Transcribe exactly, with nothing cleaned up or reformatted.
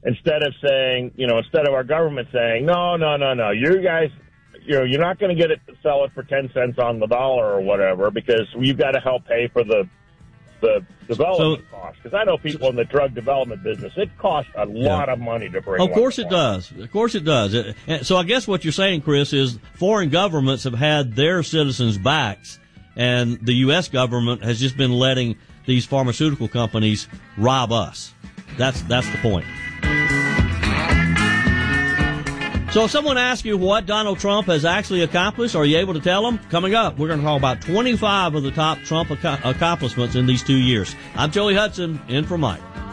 instead of saying, you know, instead of our government saying, no, no, no, no, you guys, you know, you're not going to get it to sell it for ten cents on the dollar or whatever because you've got to help pay for the the development so, cost. Because I know people in the drug development business, it costs a yeah. lot of money to bring. Of course it does. Of course it does. It, so I guess what you're saying, Chris, is foreign governments have had their citizens' backs, and the U S government has just been letting these pharmaceutical companies rob us. That's that's the point. So if someone asks you what Donald Trump has actually accomplished, are you able to tell them? Coming up, we're going to talk about twenty-five of the top Trump ac- accomplishments in these two years. I'm Joey Hudson, in for Mike.